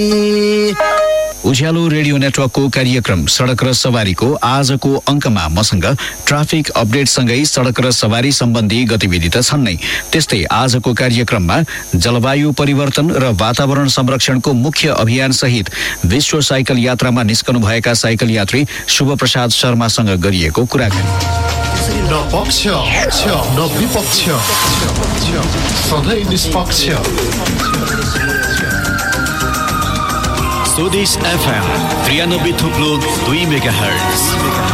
उज्यालो radio नेटवर्कको कार्यक्रम सडक र सवारीको आजको अङ्कमा मसँग ट्राफिक अपडेटसँगै सडक र सवारी सम्बन्धी गतिविधि त छन् नै, त्यस्तै आजको कार्यक्रममा जलवायु परिवर्तन र वातावरण संरक्षणको मुख्य अभियान सहित विश्व साइकल यात्रामा निस्कनुभएका साइकल यात्री शुभ प्रसाद शर्मासँग गरिएको कुराकानी। न पक्ष न विपक्ष, सधैँ निष्पक्ष। स्वदेश FM 93.2 मेगाहर्ट्ज।